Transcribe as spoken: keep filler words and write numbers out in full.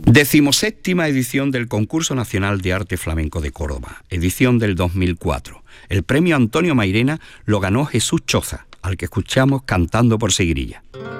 Decimoséptima edición del Concurso Nacional de Arte Flamenco de Córdoba, edición del dos mil cuatro. El premio Antonio Mairena lo ganó Jesús Choza, al que escuchamos cantando por Seguirilla.